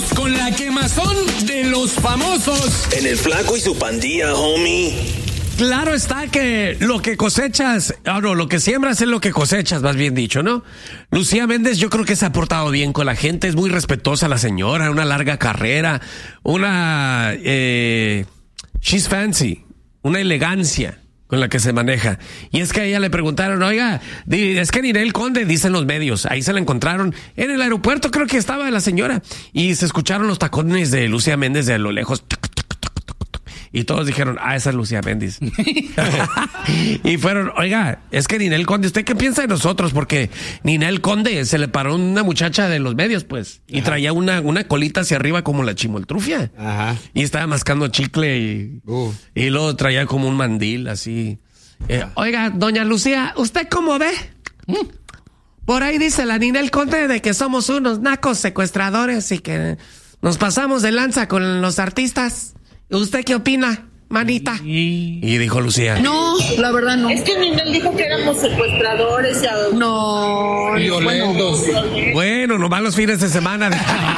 con la quemazón de los famosos. En el Flaco y su pandilla, homie. Claro está que lo que cosechas, lo que siembras es lo que cosechas, más bien dicho, ¿no? Lucía Méndez yo creo que se ha portado bien con la gente, es muy respetuosa la señora, una larga carrera, she's fancy, una elegancia con la que se maneja. Y es que a ella le preguntaron, oiga, es que Ninel Conde, dicen los medios, ahí se la encontraron en el aeropuerto, creo que estaba la señora, y se escucharon los tacones de Lucía Méndez de a lo lejos. Y todos dijeron, esa es Lucía Méndez. Y fueron, oiga, es que Ninel Conde, ¿usted qué piensa de nosotros? Porque Ninel Conde se le paró una muchacha de los medios, pues, y traía una colita hacia arriba como la chimoltrufia. Ajá. Y estaba mascando chicle y luego traía como un mandil, así. Oiga, doña Lucía, ¿usted cómo ve? Por ahí dice la Ninel Conde de que somos unos nacos secuestradores y que nos pasamos de lanza con los artistas. ¿Usted qué opina, manita? Y dijo Lucía. No, la verdad no. Es que Ninel dijo que éramos secuestradores. No. Violentos. Bueno, nomás los fines de semana.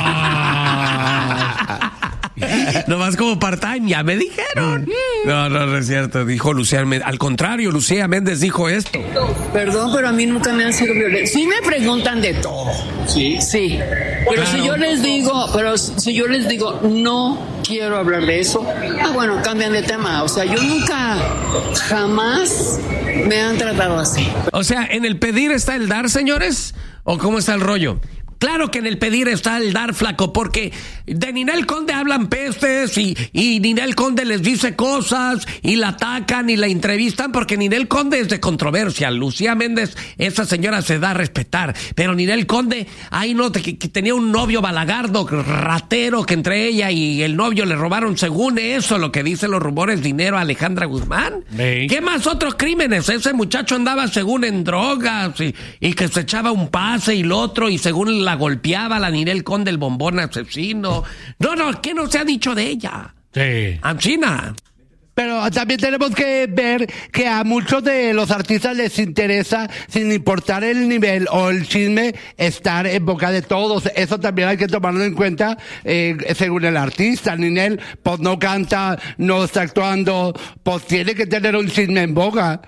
Nomás como part-time, ya me dijeron. No es cierto, dijo Lucía Méndez. Al contrario, Lucía Méndez dijo esto. Perdón, pero a mí nunca me han sido violentos. Sí me preguntan de todo. Sí. Pero claro. si yo les digo, no quiero hablar de eso, bueno, cambian de tema. O sea, yo jamás me han tratado así. O sea, ¿en el pedir está el dar, señores? ¿O cómo está el rollo? Claro que en el pedir está el dar, flaco, porque de Ninel Conde hablan pestes y Ninel Conde les dice cosas y la atacan y la entrevistan porque Ninel Conde es de controversia. Lucía Méndez, esa señora se da a respetar, pero Ninel Conde, que tenía un novio balagardo, ratero, que entre ella y el novio le robaron, según eso, lo que dicen los rumores, dinero a Alejandra Guzmán. Sí. ¿Qué más otros crímenes? Ese muchacho andaba según en drogas y que se echaba un pase y lo otro y según la golpeaba la Ninel Conde, el bombón asesino. No, ¿qué no se ha dicho de ella? Sí. China. Pero también tenemos que ver que a muchos de los artistas les interesa, sin importar el nivel o el chisme, estar en boca de todos. Eso también hay que tomarlo en cuenta según el artista. Ninel, pues no canta, no está actuando, pues tiene que tener un chisme en boca.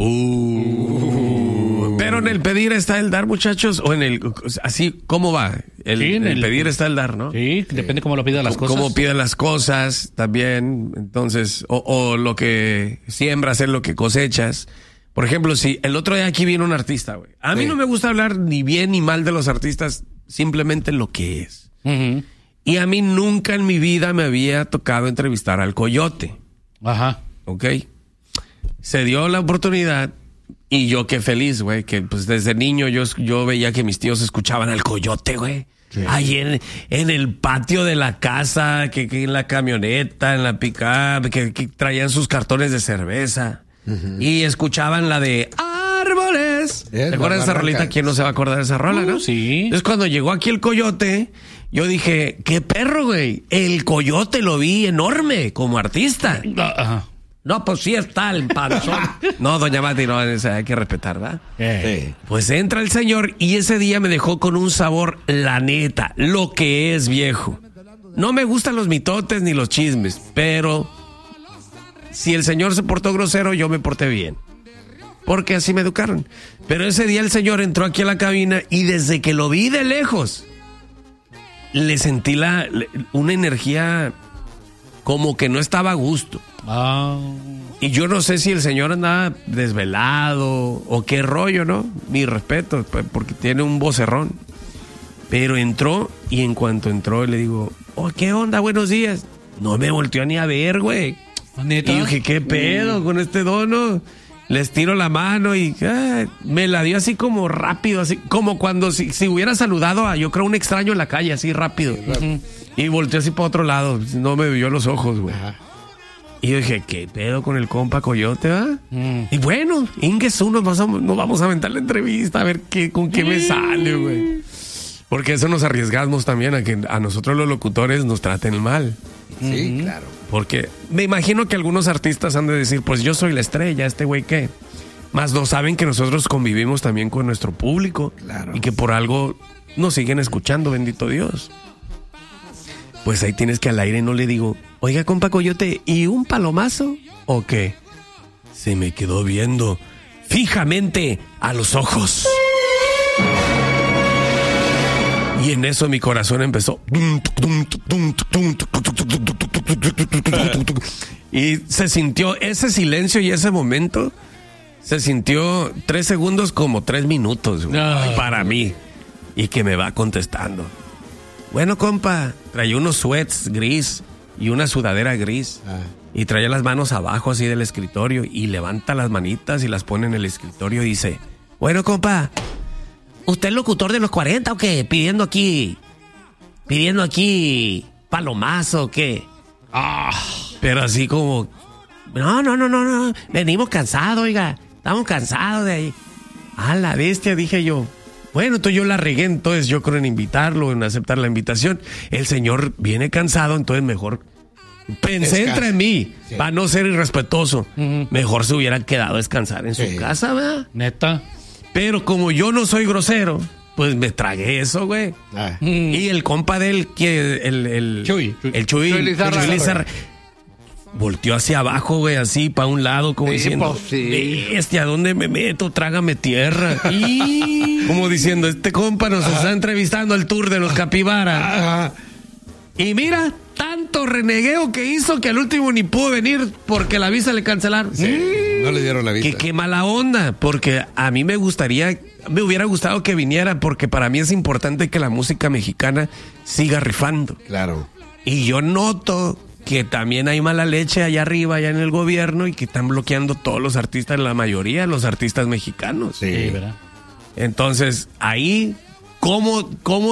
Pero en el pedir está el dar, muchachos, o en el, así, ¿cómo va? En el pedir está el dar, ¿no? Sí, depende cómo lo pidan las cosas. Cómo piden las cosas, también, entonces, o lo que siembras es lo que cosechas. Por ejemplo, si el otro día aquí viene un artista, güey. A mí no me gusta hablar ni bien ni mal de los artistas, simplemente lo que es. Uh-huh. Y a mí nunca en mi vida me había tocado entrevistar al Coyote. Ajá. ¿Ok? Se dio la oportunidad y yo qué feliz, güey, que pues desde niño yo veía que mis tíos escuchaban al Coyote, güey. Sí. Ahí en el patio de la casa, que en la camioneta, en la pick-up, que traían sus cartones de cerveza. Uh-huh. Y escuchaban la de Árboles. ¿Te acuerdas de esa rolita? ¿Quién no se va a acordar de esa rola, no? Sí. Entonces cuando llegó aquí el Coyote, yo dije, qué perro, güey. El Coyote lo vi enorme como artista. Ajá. No, pues sí está el panzón. No, doña Mati, no, hay que respetar, ¿verdad? Sí. Pues entra el señor y ese día me dejó con un sabor, la neta, lo que es viejo. No me gustan los mitotes ni los chismes, pero si el señor se portó grosero, yo me porté bien. Porque así me educaron. Pero ese día el señor entró aquí a la cabina y desde que lo vi de lejos, le sentí una energía como que no estaba a gusto. Y yo no sé si el señor andaba desvelado o qué rollo, ¿no? Mi respeto, porque tiene un vocerrón. Pero entró y en cuanto entró le digo, ¿qué onda? Buenos días. No me volteó ni a ver, güey. ¿Neta? Y dije, ¿qué pedo con este dono? Les tiro la mano y me la dio así como rápido, así como cuando si hubiera saludado a, yo creo, un extraño en la calle, así rápido. Uh-huh. Y volteó así para otro lado, no me vio los ojos, güey. Y yo dije, ¿qué pedo con el compa Coyote, va? Y bueno, Ingesu, nos vamos a aventar la entrevista a ver con qué me sale, güey. Porque eso nos arriesgamos también a que a nosotros los locutores nos traten mal. Sí, claro. Porque me imagino que algunos artistas han de decir, pues yo soy la estrella, ¿este güey qué? Más no saben que nosotros convivimos también con nuestro público. Claro. Y que por algo nos siguen escuchando, bendito Dios. Pues ahí tienes que al aire no le digo, oiga, compa Coyote, ¿y un palomazo o qué? Se me quedó viendo fijamente a los ojos. Y en eso mi corazón empezó. Y se sintió ese silencio y ese momento. Se sintió 3 segundos como 3 minutos para mí. Y que me va contestando. Bueno, compa, traía unos sweats gris y una sudadera gris. Y traía las manos abajo así del escritorio. Y levanta las manitas y las pone en el escritorio y dice, bueno, compa, ¿usted es locutor de los 40 o qué? Pidiendo aquí palomazo o qué. Pero así como, no, venimos cansados, oiga, estamos cansados de ahí. A la bestia, dije yo. Bueno, entonces yo la regué, entonces yo creo en invitarlo, en aceptar la invitación. El señor viene cansado, entonces mejor pensé entre mí, para no ser irrespetuoso. Mejor se hubiera quedado a descansar en su casa, ¿verdad? Neta. Pero como yo no soy grosero, pues me tragué eso, güey. Y el compa de él, que el Chuy Lizarra, volteó hacia abajo, güey, así, para un lado, como diciendo, ¿a dónde me meto? Trágame tierra. Como diciendo, este compa nos está entrevistando al tour de los Capibara. Y mira, tanto renegueo que hizo que al último ni pudo venir porque la visa le cancelaron. No le dieron la visa. Qué mala onda, porque a mí me hubiera gustado que viniera, porque para mí es importante que la música mexicana siga rifando. Claro. Y yo noto que también hay mala leche allá arriba, allá en el gobierno, y que están bloqueando todos los artistas, la mayoría de los artistas mexicanos. Sí, ¿verdad? Entonces, ahí, ¿cómo?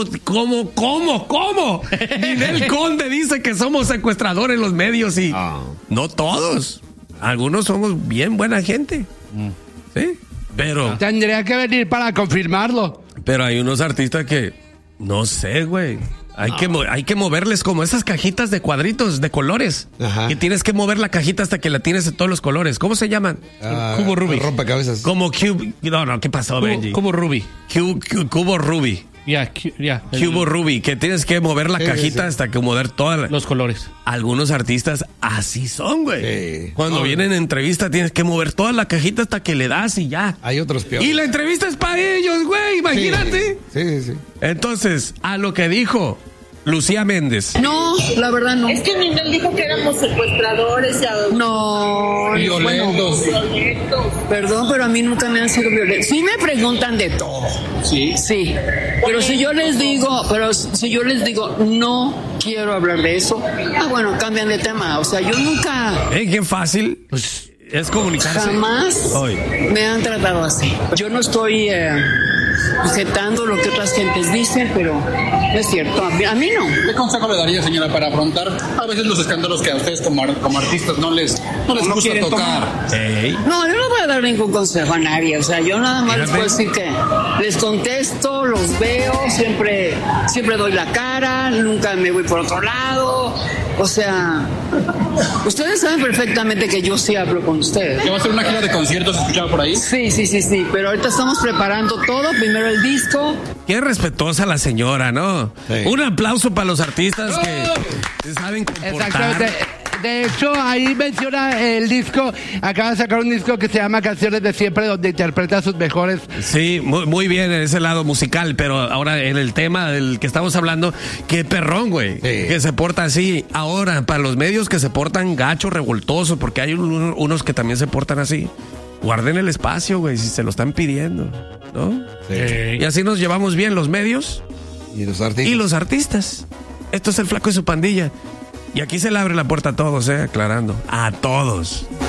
Ninel Conde dice que somos secuestradores los medios y no todos. Algunos somos bien buena gente. Sí, pero tendría que venir para confirmarlo. Pero hay unos artistas que, no sé, güey. Hay que moverles como esas cajitas de cuadritos de colores. Que tienes que mover la cajita hasta que la tienes de todos los colores. ¿Cómo se llaman? Cubo Rubik. Rompecabezas. Como Cube. No, ¿qué pasó, Benji? Cubo Rubik. Cubo Rubik. Cubo Rubik, que tienes que mover la cajita hasta que mover todas los colores. Algunos artistas así son, güey. Cuando vienen en entrevista tienes que mover toda la cajita hasta que le das y ya. Hay otros peores. Y la entrevista es para ellos, güey, imagínate. Sí. Entonces, a lo que dijo Lucía Méndez. No, la verdad no. Es que Ninel dijo que éramos secuestradores. No. Violentos. Perdón, pero a mí nunca me han sido violentos. Sí me preguntan de todo. Sí. Pero si yo les digo, no quiero hablar de eso, bueno, cambian de tema. O sea, yo nunca. Qué fácil. Pues es comunicarse. Jamás me han tratado así. Yo no estoy aceptando lo que otras gentes dicen, pero no es cierto. A mí no. ¿Qué consejo le daría, señora, para afrontar a veces los escándalos que a ustedes como artistas no les gusta tocar? No, yo no voy a dar ningún consejo a nadie. O sea, yo nada más les puedo decir que les contesto, los veo, siempre doy la cara, nunca me voy por otro lado. O sea, ustedes saben perfectamente que yo sí hablo con ustedes. ¿Que va a ser una gira de conciertos, escuchaba por ahí? Sí, pero ahorita estamos preparando todo, primero el disco. Qué respetuosa la señora, ¿no? Un aplauso para los artistas que saben comportar. Exactamente. De hecho, ahí menciona el disco, acaba de sacar un disco que se llama Canciones de Siempre, donde interpreta sus mejores. Sí, muy bien en ese lado musical, pero ahora en el tema del que estamos hablando, qué perrón, güey, que se porta así. Ahora, para los medios que se portan gacho, revoltoso, porque hay unos que también se portan así, guarden el espacio, güey, si se lo están pidiendo, ¿no? Y así nos llevamos bien los medios y los artistas. Esto es el Flaco y su pandilla. Y aquí se le abre la puerta a todos, aclarando. A todos.